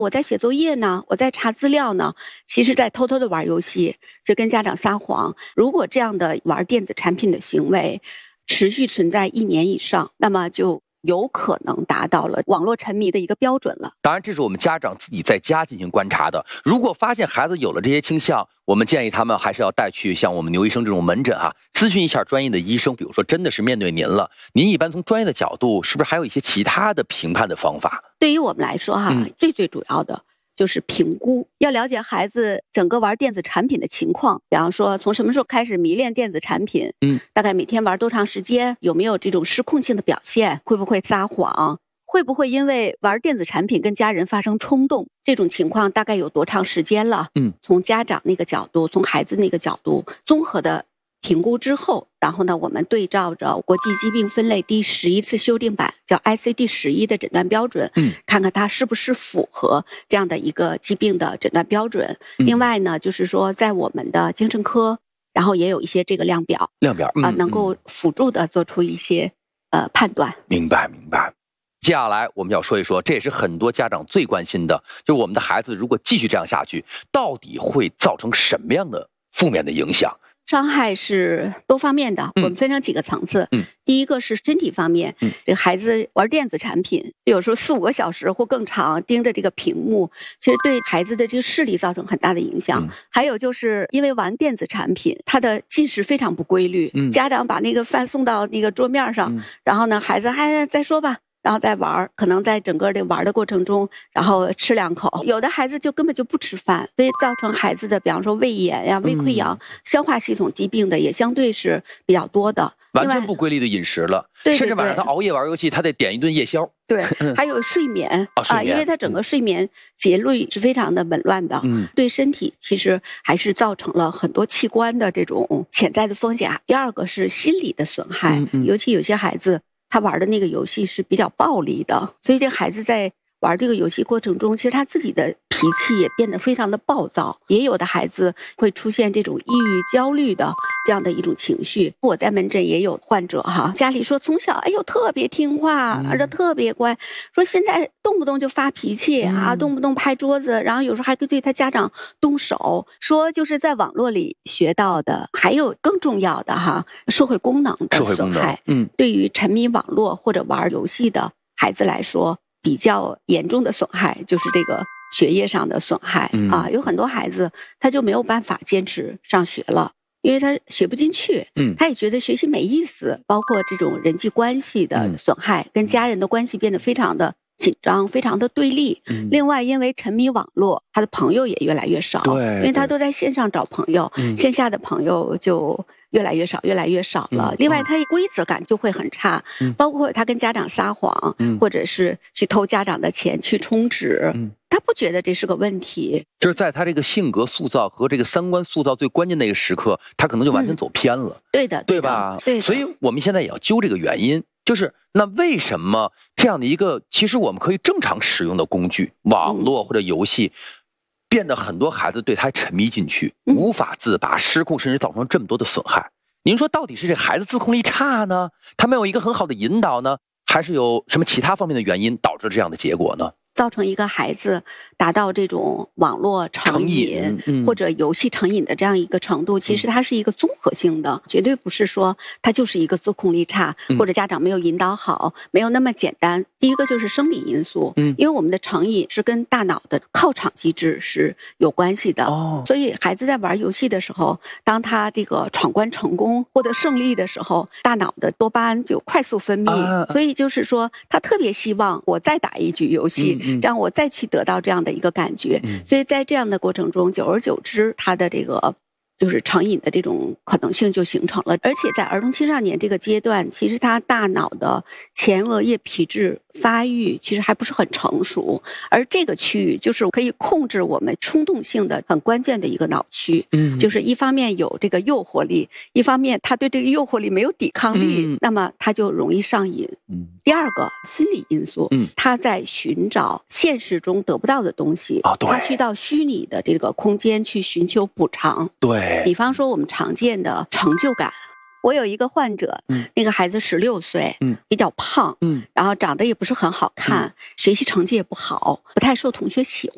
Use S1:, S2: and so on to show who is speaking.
S1: 我在写作业呢，我在查资料呢，其实在偷偷的玩游戏，就跟家长撒谎。如果这样的玩电子产品的行为持续存在1年以上，那么就有可能达到了网络沉迷的一个标准了。
S2: 当然，这是我们家长自己在家进行观察的。如果发现孩子有了这些倾向，我们建议他们还是要带去像我们牛医生这种门诊咨询一下专业的医生。比如说真的是面对您了，您一般从专业的角度是不是还有一些其他的评判的方法？
S1: 对于我们来说最主要的就是评估，要了解孩子整个玩电子产品的情况。比方说从什么时候开始迷恋电子产品，大概每天玩多长时间，有没有这种失控性的表现，会不会撒谎，会不会因为玩电子产品跟家人发生冲动，这种情况大概有多长时间了。从家长那个角度，从孩子那个角度综合的评估之后，然后呢，我们对照着国际疾病分类第11次修订版叫 ICD-11的诊断标准，看看它是不是符合这样的一个疾病的诊断标准。另外呢，就是说在我们的精神科，然后也有一些这个量表能够辅助的做出一些判断。
S2: 明白。接下来我们要说一说，这也是很多家长最关心的，就是我们的孩子如果继续这样下去，到底会造成什么样的负面的影响？
S1: 伤害是多方面的，我们分成几个层次。第一个是身体方面，这个孩子玩电子产品，有时候4-5个小时或更长，盯着这个屏幕，其实对孩子的这个视力造成很大的影响。还有就是因为玩电子产品，他的进食非常不规律，家长把那个饭送到那个桌面上，然后呢，孩子还再说吧，然后再玩，可能在整个的玩的过程中，然后吃2口，有的孩子就根本就不吃饭，所以造成孩子的比方说胃炎呀、胃溃疡、消化系统疾病的也相对是比较多的。
S2: 完全不规律的饮食了，甚至晚上他熬夜玩游戏，他得点一顿夜宵。
S1: 对，还有睡眠因为他整个睡眠节律是非常的紊乱的，对身体其实还是造成了很多器官的这种潜在的风险。第二个是心理的损害，尤其有些孩子他玩的那个游戏是比较暴力的，所以这孩子在玩这个游戏过程中，其实他自己的脾气也变得非常的暴躁，也有的孩子会出现这种抑郁焦虑的这样的一种情绪。我在门诊也有患者家里说从小特别听话，而且特别乖，说现在动不动就发脾气动不动拍桌子，然后有时候还对他家长动手，说就是在网络里学到的。还有更重要的社会功能的损害，对于沉迷网络或者玩游戏的孩子来说，比较严重的损害就是这个学业上的损害有很多孩子他就没有办法坚持上学了，因为他学不进去，他也觉得学习没意思，包括这种人际关系的损害，跟家人的关系变得非常的紧张，非常的对立。另外因为沉迷网络，他的朋友也越来越少，因为他都在线上找朋友，线下的朋友就越来越少了。另外他规则感就会很差，包括他跟家长撒谎，或者是去偷家长的钱去充值，他不觉得这是个问题。
S2: 就是在他这个性格塑造和这个3观塑造最关键的一个时刻，他可能就完全走偏了。
S1: 对的，
S2: 对吧？
S1: 对的。
S2: 所以我们现在也要揪这个原因，就是那为什么这样的一个其实我们可以正常使用的工具，网络或者游戏，变得很多孩子对他沉迷进去，无法自拔，失控，甚至造成这么多的损害。您说到底是这孩子自控力差呢，他没有一个很好的引导呢，还是有什么其他方面的原因导致这样的结果呢？
S1: 造成一个孩子达到这种网络成瘾或者游戏成瘾的这样一个程度，其实它是一个综合性的，绝对不是说它就是一个自控力差或者家长没有引导好，没有那么简单。第一个就是生理因素，因为我们的成瘾是跟大脑的犒赏机制是有关系的，所以孩子在玩游戏的时候，当他这个闯关成功获得胜利的时候，大脑的多巴胺就快速分泌，所以就是说他特别希望我再打一局游戏，让我再去得到这样的一个感觉，所以在这样的过程中，久而久之，他的这个就是成瘾的这种可能性就形成了。而且在儿童青少年这个阶段，其实他大脑的前额叶皮质发育其实还不是很成熟，而这个区域就是可以控制我们冲动性的很关键的一个脑区，就是一方面有这个诱惑力，一方面他对这个诱惑力没有抵抗力，那么他就容易上瘾。第二个心理因素，他在寻找现实中得不到的东西，他去到虚拟的这个空间去寻求补偿。
S2: 对，
S1: 比方说我们常见的成就感。我有一个患者，那个孩子16岁，比较胖，然后长得也不是很好看，学习成绩也不好，不太受同学喜